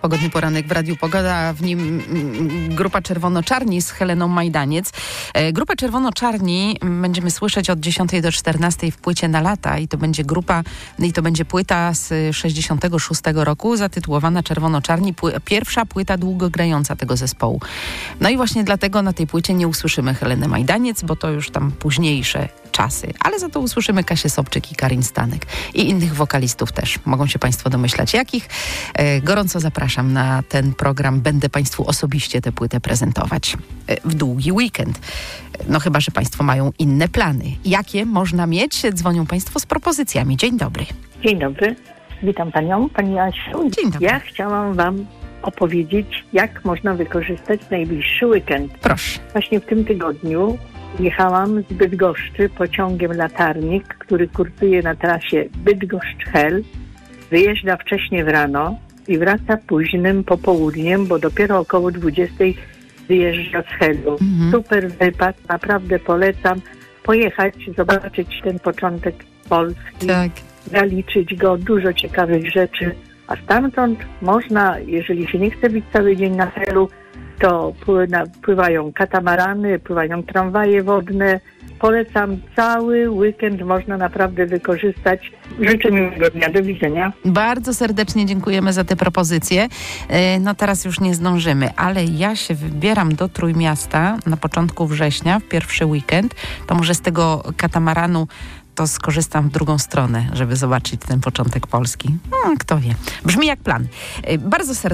Pogodny poranek w Radiu Pogoda, a w nim grupa Czerwono-Czarni z Heleną Majdaniec. Grupę Czerwono-Czarni będziemy słyszeć od 10 do 14 w płycie Na lata i to będzie płyta z 66 roku zatytułowana Czerwono-Czarni. Pierwsza płyta długogrająca tego zespołu. No i właśnie dlatego na tej płycie nie usłyszymy Heleny Majdaniec, bo to już tam późniejsze czasy. Ale za to usłyszymy Kasię Sobczyk i Karin Stanek. I innych wokalistów też. Mogą się Państwo domyślać jakich. Gorąco zapraszam na ten program. Będę Państwu osobiście tę płytę prezentować w długi weekend. No chyba, że Państwo mają inne plany. Jakie można mieć? Dzwonią Państwo z propozycjami. Dzień dobry. Dzień dobry. Witam Panią, Pani Asiu. Dzień dobry. Ja chciałam Wam opowiedzieć, jak można wykorzystać najbliższy weekend. Proszę. Właśnie w tym tygodniu jechałam z Bydgoszczy pociągiem Latarnik, który kursuje na trasie Bydgoszcz-Hel. Wyjeżdża wcześnie w rano i wraca późnym popołudniem, bo dopiero około 20 wyjeżdża z Helu. Super wypad, naprawdę polecam pojechać, zobaczyć ten początek Polski, Tak. zaliczyć go, dużo ciekawych rzeczy. A stamtąd można, jeżeli się nie chce być cały dzień na Helu, to pływają katamarany, pływają tramwaje wodne. Polecam, cały weekend można naprawdę wykorzystać. Życzę miłego dnia, do widzenia. Bardzo serdecznie dziękujemy za te propozycje. No teraz już nie zdążymy, ale ja się wybieram do Trójmiasta na początku września, w pierwszy weekend. To może z tego katamaranu to skorzystam w drugą stronę, żeby zobaczyć ten początek Polski. Kto wie. Brzmi jak plan. Bardzo serdecznie